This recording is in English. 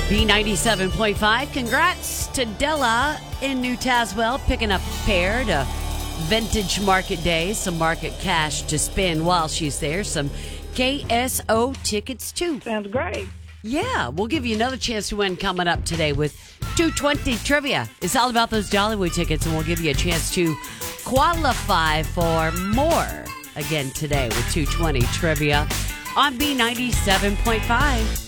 B97.5. Congrats to Della in New Tazewell picking up a pair to Vintage Market Day. Some market cash to spend while she's there. Some KSO tickets, too. Sounds great. Yeah, we'll give you another chance to win coming up today with 220 Trivia. It's all about those Dollywood tickets, and we'll give you a chance to qualify for more again today with 220 Trivia on B97.5.